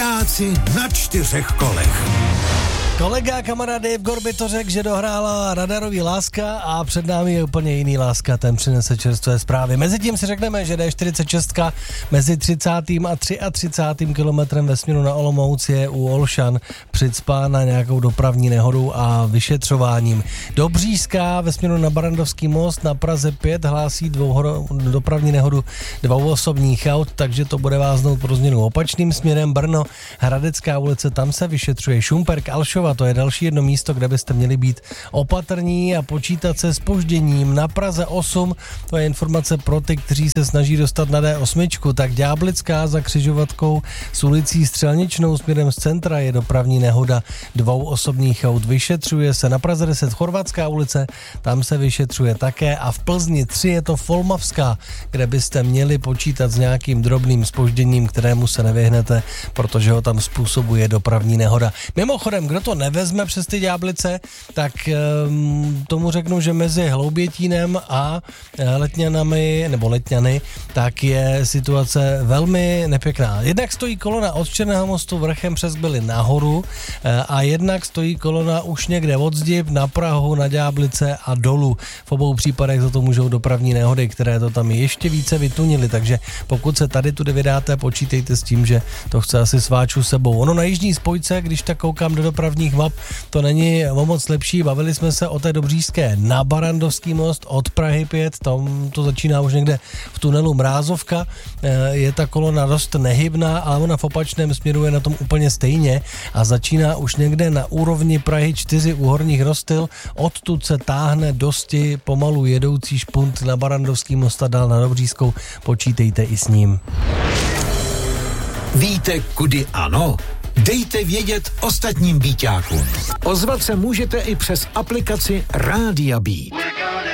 Vodáci na 4 kolech. Kolega kamarád Dave Gorby to řekl, že dohrála radarový Láska a před námi je úplně jiný Láska, ten přinese čerstvé zprávy. Mezitím si řekneme, že D46 mezi 30. a 33. kilometrem ve směru na Olomouc je u Olšan přicpána nějakou dopravní nehodou a vyšetřováním. Dobřížská ve směru na Barrandovský most na Praze 5 hlásí dopravní nehodu 2 osobních aut, takže to bude váznout pro změnu opačným směrem. Brno, Hradecká ulice, tam se vyšetřuje. Šumperk, Alšova, to je další jedno místo, kde byste měli být opatrní a počítat se zpožděním. Na Praze 8, to je informace pro ty, kteří se snaží dostat na D8, tak Ďáblická za křižovatkou s ulicí Střelničnou směrem z centra je dopravní nehoda 2 osobních aut. Vyšetřuje se na Praze 10 Chorvatská ulice, tam se vyšetřuje také a v Plzni 3 je to Folmavská, kde byste měli počítat s nějakým drobným zpožděním, kterému se nevyhnete, protože ho tam způsobuje dopravní nehoda. Mimochodem, kdo to nevezme přes ty Ďáblice, tak tomu řeknu, že mezi Hloubětínem a Letňanami, nebo Letňany, tak je situace velmi nepěkná. Jednak stojí kolona od Černého mostu vrchem přes Byli nahoru a jednak stojí kolona už někde od Zdib na Prahu, na Ďáblice a dolů. V obou případech za to můžou dopravní nehody, které to tam ještě více vytunily, takže pokud se tady tudy vydáte, počítejte s tím, že to chce asi sváču sebou. Ono na jižní spojce, když tak koukám do dopravních map, to není o moc lepší. Bavili jsme se o té Dobřížské na Barrandovský most od Prahy 5, tam to začíná už někde v tunelu Mrázovka. Je ta kolona dost nehybná, ale ona v opačném směru je na tom úplně stejně a začíná už někde na úrovni Prahy 4 u Horních Rostil. Odtud se táhne dosti pomalu jedoucí špunt na Barrandovský most a dál na Dobřížskou. Počítejte i s ním. Víte, kudy ano? Dejte vědět ostatním Bíťákům. Ozvat se můžete i přes aplikaci Rádia Beat.